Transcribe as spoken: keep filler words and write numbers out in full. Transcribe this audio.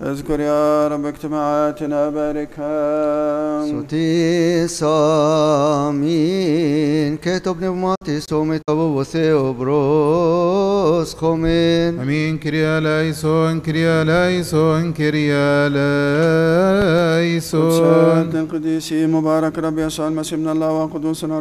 اذكر يا رب اجتماعاتنا باركها. Σωτή αμήν και το πνεύμα της ομηταβού Θεού πρόσχομεν. Αμήν, Κυρία Λαϊσόν, Κυρία Λαϊσόν, Κυρία Λαϊσόν. قدسات القديسين مبارك رب يسوع المسيح من الله وقدوسنا